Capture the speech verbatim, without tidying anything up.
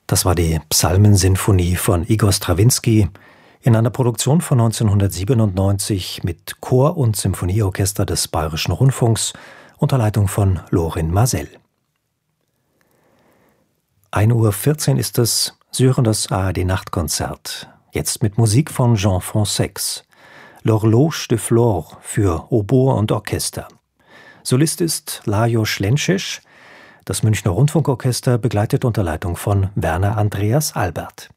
Das war die Psalmensinfonie von Igor Strawinski in einer Produktion von neunzehnhundertsiebenundneunzig mit Chor und Symphonieorchester des Bayerischen Rundfunks unter Leitung von Lorin Maazel. ein Uhr vierzehn ist es, Sie hören das A R D-Nachtkonzert. Jetzt mit Musik von Jean Fonsex. L'Horloge de Flore für Oboe und Orchester. Solist ist Lajos Lenčiš. Das Münchner Rundfunkorchester begleitet unter Leitung von Werner Andreas Albert.